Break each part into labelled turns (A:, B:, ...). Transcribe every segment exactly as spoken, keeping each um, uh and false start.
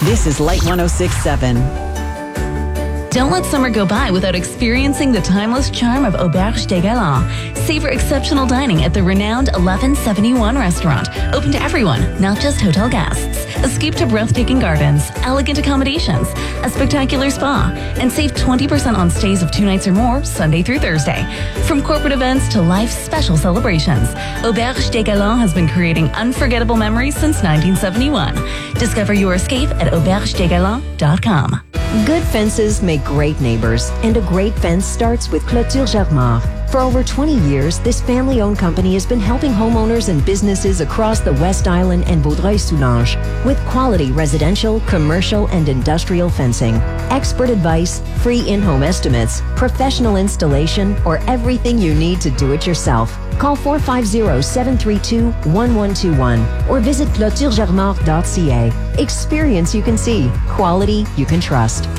A: This is Light one oh six point seven.
B: Don't let summer go by without experiencing the timeless charm of Auberge des Galants. Savor exceptional dining at the renowned eleven seventy-one restaurant, open to everyone, not just hotel guests. Escape to breathtaking gardens, elegant accommodations, a spectacular spa, and save twenty percent on stays of two nights or more, Sunday through Thursday. From corporate events to life's special celebrations, Auberge des Galants has been creating unforgettable memories since nineteen seventy-one. Discover your escape at auberge des galants dot com.
C: Good fences make great neighbors, and a great fence starts with Clôture Jarmard. For over twenty years, this family-owned company has been helping homeowners and businesses across the West Island and Vaudreuil-Soulanges with quality residential, commercial, and industrial fencing. Expert advice, free in-home estimates, professional installation, or everything you need to do it yourself. Call four five zero, seven three two, one one two one or visit clôture jarmard dot c a. Experience you can see, quality you can trust.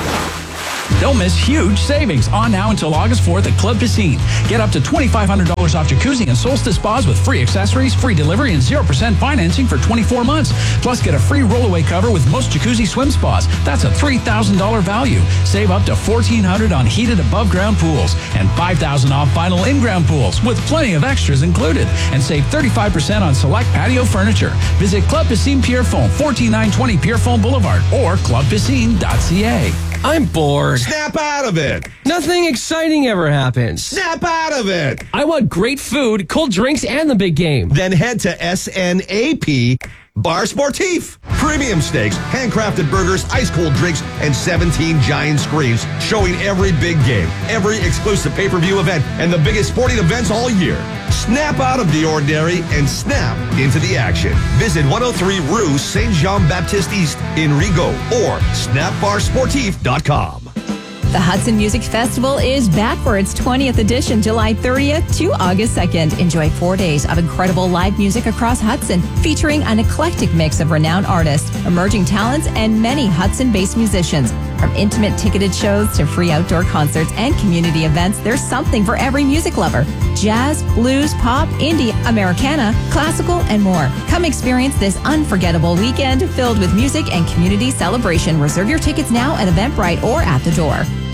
D: Don't miss huge savings on now until August fourth at Club Piscine. Get up to twenty-five hundred dollars off jacuzzi and Solstice spas with free accessories, free delivery, and zero percent financing for twenty-four months. Plus, get a free rollaway cover with most jacuzzi swim spas. That's a three thousand dollars value. Save up to fourteen hundred dollars on heated above-ground pools and five thousand dollars off final in-ground pools with plenty of extras included. And save thirty-five percent on select patio furniture. Visit Club Piscine Pierrefonds, fourteen nine twenty Pierrefonds Boulevard or club piscine dot c a.
E: I'm bored.
F: Snap out of it.
E: Nothing exciting ever happens.
F: Snap out of it.
E: I want great food, cold drinks, and the big game.
F: Then head to S N A P Bar Sportif. Premium steaks, handcrafted burgers, ice-cold drinks, and seventeen giant screens showing every big game, every exclusive pay-per-view event, and the biggest sporting events all year. Snap out of the ordinary and snap into the action. Visit one oh three Rue Saint Jean-Baptiste East in Rigaud or snap bar sportif dot com.
G: The Hudson Music Festival is back for its twentieth edition, July thirtieth to August second. Enjoy four days of incredible live music across Hudson, featuring an eclectic mix of renowned artists, emerging talents, and many Hudson-based musicians. From intimate ticketed shows to free outdoor concerts and community events, there's something for every music lover. Jazz, blues, pop, indie, Americana, classical, and more. Come experience this unforgettable weekend filled with music and community celebration. Reserve your tickets now at Eventbrite or at the door.